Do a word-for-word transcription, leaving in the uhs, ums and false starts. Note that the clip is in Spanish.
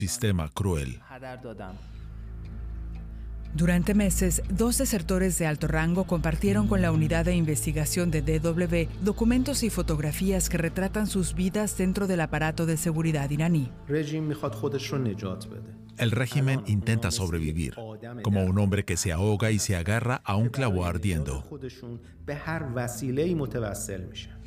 sistema cruel. Durante meses, dos desertores de alto rango compartieron con la unidad de investigación de D W documentos y fotografías que retratan sus vidas dentro del aparato de seguridad iraní. El régimen intenta sobrevivir, como un hombre que se ahoga y se agarra a un clavo ardiendo.